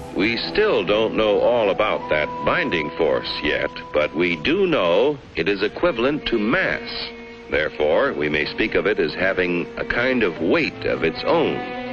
We still don't know all about that binding force yet, but we do know it is equivalent to mass. Therefore, we may speak of it as having a kind of weight of its own.